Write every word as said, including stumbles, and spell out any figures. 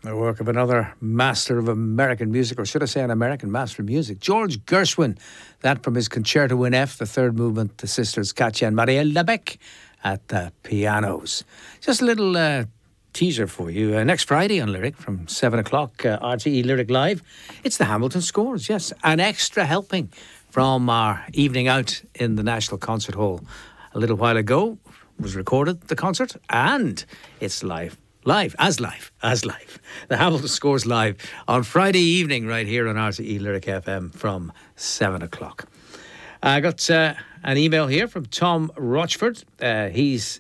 The work of another master of American music, or should I say an American master of music, George Gershwin. That from his Concerto in F, the third movement, the sisters Katja and Marielle Lebec at the pianos. Just a little uh, teaser for you. Uh, next Friday on Lyric from seven o'clock, uh, R T E Lyric Live. It's the Hamilton Scores, yes. An extra helping from our evening out in the National Concert Hall a little while ago. Was recorded, the concert, and it's live. Live, as live, as live. The Hamilton Scores live on Friday evening right here on R T E Lyric F M from seven o'clock. I got uh, an email here from Tom Rochford. Uh, he's